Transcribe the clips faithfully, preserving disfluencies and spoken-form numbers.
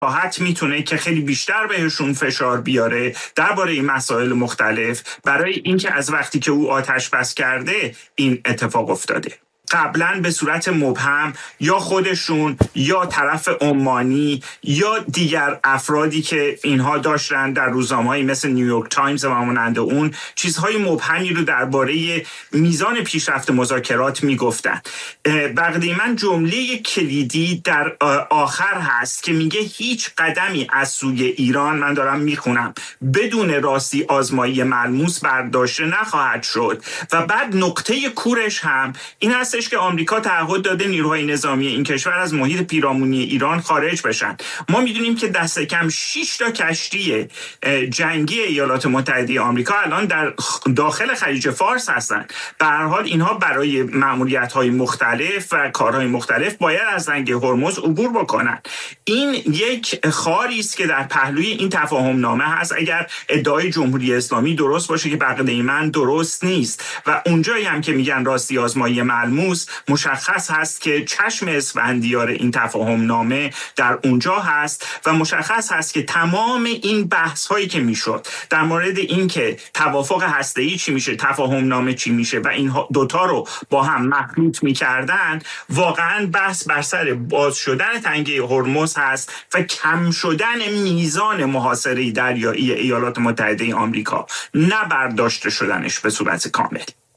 راحت میتونه که خیلی بیشتر بهشون فشار بیاره درباره این مسائل مختلف، برای اینکه از وقتی که او آتش بس کرده این اتفاق افتاده. قبلا به صورت مبهم یا خودشون یا طرف عمانی یا دیگر افرادی که اینها داشتن در روزنامه‌های مثل نیویورک تایمز و مانند اون چیزهای مبهمی رو درباره میزان پیشرفت مذاکرات میگفتن. بقیه من جمله کلیدی در آخر هست که میگه هیچ قدمی از سوی ایران، من دارم میخونم، بدون راستی آزمایی ملموس برداشته نخواهد شد. و بعد نقطه کورش هم این هست که آمریکا تعهد داده نیروهای نظامی این کشور از محیط پیرامونی ایران خارج بشن. ما میدونیم که دست کم شش تا کشتی جنگی ایالات متحده آمریکا الان در داخل خلیج فارس هستن. به هر حال اینها برای مأموریت‌های مختلف و کارهای مختلف باید از زنگ هرمز عبور بکنن. این یک خاری است که در پهلوی این تفاهم نامه هست. اگر ادعای جمهوری اسلامی درست باشه که بقیه من درست نیست و اونجایی هم که میگن راستی آزمایی ملموس، مشخص هست که چشم اسفندیار این تفاهم نامه در اونجا هست و مشخص هست که تمام این بحث هایی که میشد در مورد این که توافق هسته‌ای چی میشه، تفاهم نامه چی میشه و این دوتا رو با هم مخلوط میکردن، واقعا بحث بر سر باز شدن تنگه هرمز هست و کم شدن میزان محاصره دریایی ایالات متحده آمریکا، نه برداشته شدنش به صورت کامل.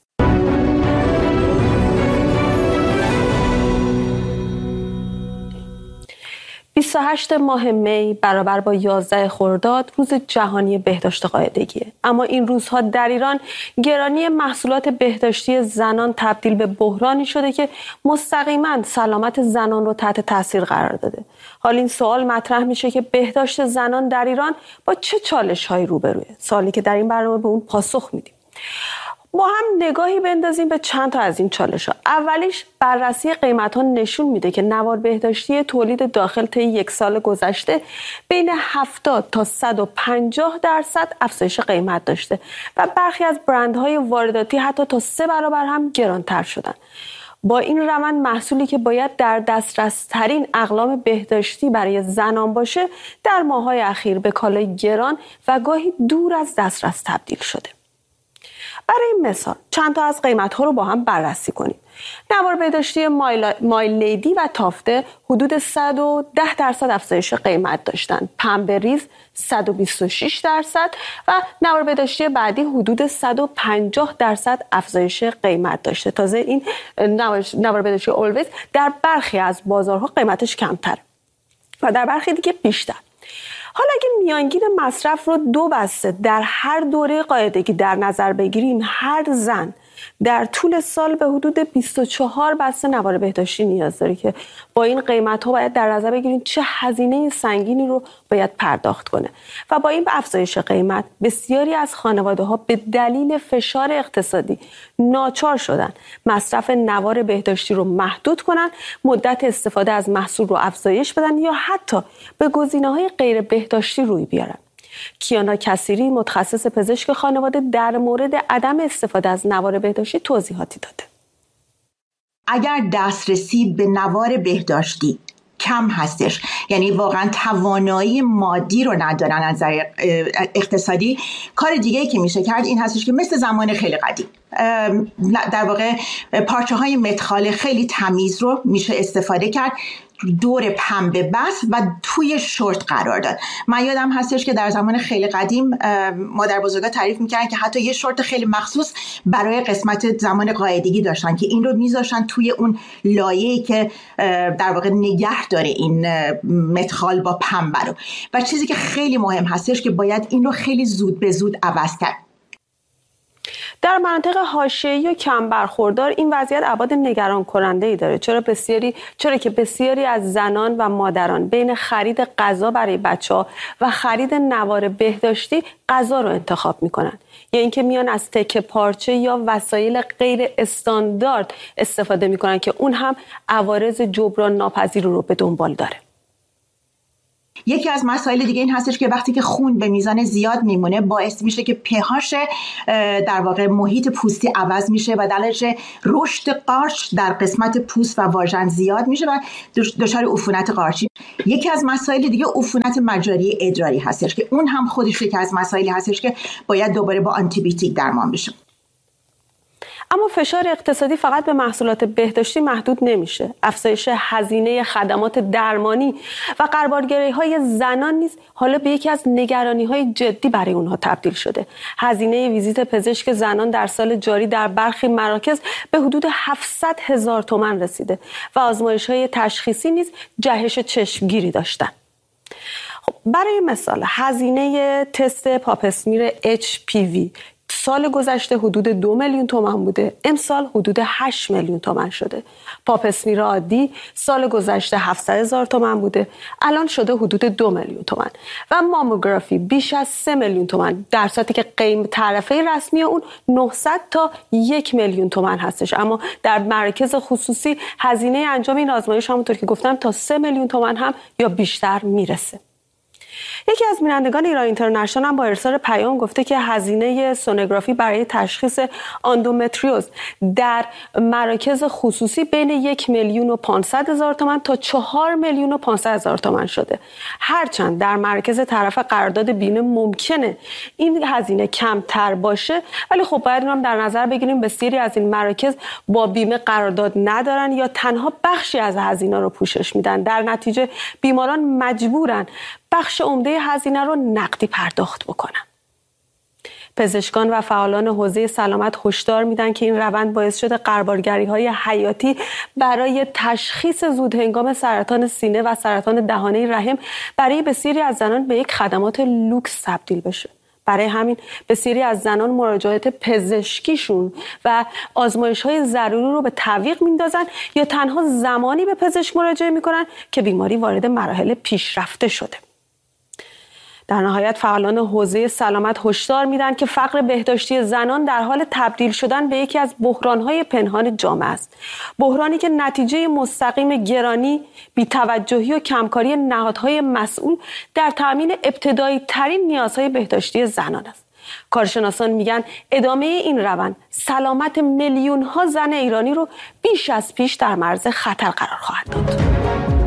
بیست و هشتم ماه می برابر با یازدهم خرداد روز جهانی بهداشت قاعدگیه. اما این روزها در ایران گرانی محصولات بهداشتی زنان تبدیل به بحرانی شده که مستقیما سلامت زنان رو تحت تاثیر قرار داده. حال این سوال مطرح میشه که بهداشت زنان در ایران با چه چالش‌هایی روبروه؟ سوالی که در این برنامه به اون پاسخ میدیم. با هم نگاهی بندازیم به چند تا از این چالش‌ها. اولیش بررسی قیمت‌ها نشون میده که نوار بهداشتی تولید داخل طی یک سال گذشته بین هفتاد تا صد و پنجاه درصد افزایش قیمت داشته و برخی از برندهای وارداتی حتی تا سه برابر هم گرانتر شدن. با این روند محصولی که باید در دسترس ترین اقلام بهداشتی برای زنان باشه در ماه‌های اخیر به کالای گران و گاهی دور از دسترس تبدیل شده. برای مثال چند تا از قیمت‌ها رو با هم بررسی کنیم. نوار بهداشتی مایل لیدی و تافته حدود صد و ده درصد افزایش قیمت داشتن. پنبه ریز صد و بیست و شش درصد و نوار بهداشتی بعدی حدود صد و پنجاه درصد افزایش قیمت داشته. تازه این نوار بهداشتی اولویز در برخی از بازارها قیمتش کمتره و در برخی دیگه بیشتر. حالا اگه میانگین مصرف رو دو بسته در هر دوره قاعدگی در نظر بگیریم، هر زن در طول سال به حدود بیست و چهار بسته نوار بهداشتی نیاز داره که با این قیمت ها باید در نظر بگیریم چه هزینه سنگینی رو باید پرداخت کنه. و با این افزایش قیمت بسیاری از خانواده ها به دلیل فشار اقتصادی ناچار شدن مصرف نوار بهداشتی رو محدود کنن، مدت استفاده از محصول رو افزایش بدن یا حتی به گزینه‌های غیر بهداشتی روی بیارن. کیانا کثیری متخصص پزشک خانواده در مورد عدم استفاده از نوار بهداشتی توضیحاتی داده. اگر دسترسی به نوار بهداشتی کم هستش، یعنی واقعا توانایی مادی رو ندارن از نظر اقتصادی، کار دیگه‌ای که میشه کرد این هستش که مثل زمان خیلی قدیم در واقع پارچه های مدخال خیلی تمیز رو میشه استفاده کرد، دور پنبه بس و توی شورت قرار داد. من یادم هستش که در زمان خیلی قدیم مادر بزرگا تعریف میکردن که حتی یه شورت خیلی مخصوص برای قسمت زمان قاعدگی داشتن که این رو میذاشتن توی اون لایه‌ای که در واقع نگه داره این مدخال با پنبه رو. و چیزی که خیلی مهم هستش که باید این رو خیلی زود به زود عوض کرد. در مناطق حاشیه‌ای و کم برخوردار این وضعیت ابعاد نگران کننده‌ای داره. چرا بسیاری چرا که بسیاری از زنان و مادران بین خرید غذا برای بچه‌ها و خرید نوار بهداشتی غذا رو انتخاب می‌کنن، یا اینکه میان از تکه پارچه یا وسایل غیر استاندارد استفاده می‌کنن که اون هم عوارض جبران ناپذیر رو به دنبال داره. یکی از مسائل دیگه این هستش که وقتی که خون به میزان زیاد میمونه باعث میشه که په‌هاش در واقع محیط پوستی عوض میشه و درجه رشد قارچ در قسمت پوست و واژن زیاد میشه و دچار عفونت قارچی. یکی از مسائل دیگه عفونت مجاری ادراری هستش که اون هم خودش یکی از مسائلی هستش که باید دوباره با آنتی بیوتیک درمان بشه. اما فشار اقتصادی فقط به محصولات بهداشتی محدود نمیشه. افزایش هزینه خدمات درمانی و غربالگری‌های زنان نیز حالا به یکی از نگرانی‌های جدی برای اونها تبدیل شده. هزینه ویزیت پزشک زنان در سال جاری در برخی مراکز به حدود هفتصد هزار تومان رسیده و آزمایش‌های تشخیصی نیز جهش چشمگیری داشتن. خب برای مثال هزینه تست پاپسمیر اچ پی وی سال گذشته حدود دو میلیون تومان بوده، امسال حدود هشت میلیون تومان شده. پاپسمیر عادی سال گذشته هفتصد هزار تومان بوده، الان شده حدود دو میلیون تومان و ماموگرافی بیش از سه میلیون تومان، در صورتی که قیمت تعرفه رسمی اون نهصد تا یک میلیون تومان هستش. اما در مراکز خصوصی هزینه انجام این آزمایش همونطور که گفتم تا سه میلیون تومان هم یا بیشتر میرسه. یکی از بینندگان ایران اینترنشنال هم با ارسال پیام گفته که هزینه سونوگرافی برای تشخیص اندومتریوز در مراکز خصوصی بین یک میلیون و پانصد هزار تومان تا چهار میلیون و پانصد هزار تومان شده. هرچند در مرکز طرف قرارداد بیمه ممکنه این هزینه کمتر باشه، ولی خب باید هم در نظر بگیریم بسیاری از این مراکز با بیمه قرارداد ندارن یا تنها بخشی از هزینه رو پوشش میدن. در نتیجه بیماران مجبورن بخش عمده هزینه رو نقدی پرداخت بکنن. پزشکان و فعالان حوزه سلامت هشدار میدن که این روند باعث شده غربالگری‌های حیاتی برای تشخیص زودهنگام سرطان سینه و سرطان دهانه رحم برای بسیاری از زنان به یک خدمات لوکس تبدیل بشه. برای همین بسیاری از زنان مراجعات پزشکیشون و آزمایش‌های ضروری رو به تعویق میندازن یا تنها زمانی به پزشک مراجعه میکنن که بیماری وارد مراحل پیشرفته شده. در نهایت فعالان حوزه سلامت هشدار میدن که فقر بهداشتی زنان در حال تبدیل شدن به یکی از بحران‌های پنهان جامعه است. بحرانی که نتیجه مستقیم گرانی، بی‌توجهی و کمکاری نهادهای مسئول در تامین ابتدایی ترین نیازهای بهداشتی زنان است. کارشناسان میگن ادامه این روند سلامت میلیون‌ها زن ایرانی رو بیش از پیش در معرض خطر قرار خواهد داد.